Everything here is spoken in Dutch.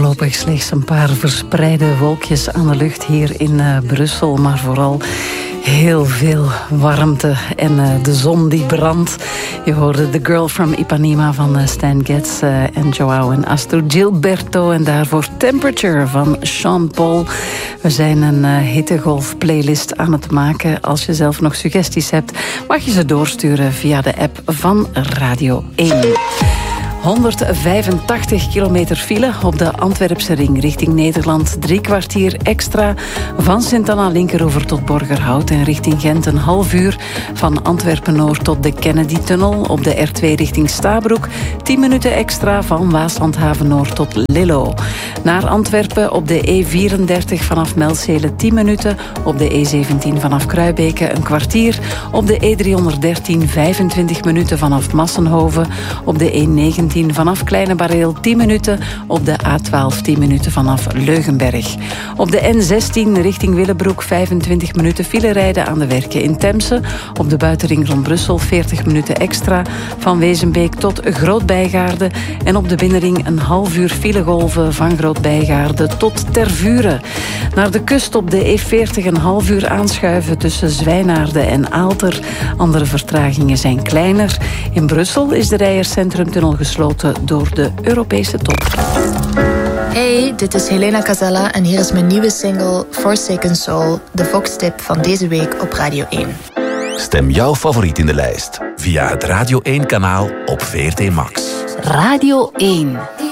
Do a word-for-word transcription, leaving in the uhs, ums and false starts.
Voorlopig slechts een paar verspreide wolkjes aan de lucht hier in uh, Brussel, maar vooral heel veel warmte en uh, de zon die brandt. Je hoorde The Girl from Ipanema van uh, Stan Getz uh, en Joao en Astro Gilberto. En daarvoor Temperature van Sean Paul. We zijn een uh, hittegolf-playlist aan het maken. Als je zelf nog suggesties hebt, mag je ze doorsturen via de app van Radio één. honderdvijfentachtig kilometer file op de Antwerpse ring richting Nederland. Drie kwartier extra van Sint-Anna Linkeroever tot Borgerhout. En richting Gent een half uur van Antwerpen-Noord tot de Kennedy-tunnel. Op de R twee richting Stabroek. Tien minuten extra van Waaslandhaven-Noord tot Lillo. Naar Antwerpen op de E vierendertig vanaf Melzele tien minuten. Op de E zeventien vanaf Kruibeke een kwartier. Op de E driehonderddertien vijfentwintig minuten vanaf Massenhoven. Op de E negentien vanaf Kleine Bareel tien minuten. Op de A twaalf tien minuten vanaf Leugenberg. Op de N zestien richting Willebroek vijfentwintig minuten file rijden aan de werken in Temse. Op de buitenring rond Brussel veertig minuten extra. Van Wezenbeek tot Groot-Bijgaarde. En op de binnenring een half uur filegolven van Groot-Bijgaarde tot Tervuren. Naar de kust op de E veertig een half uur aanschuiven tussen Zwijnaarde en Aalter. Andere vertragingen zijn kleiner. In Brussel is de Rijerscentrumtunnel gesloten door de Europese top. Hey, dit is Helena Casella en hier is mijn nieuwe single Forsaken Soul, de Vox-tip van deze week op Radio één. Stem jouw favoriet in de lijst via het Radio één-kanaal op V R T Max. Radio één.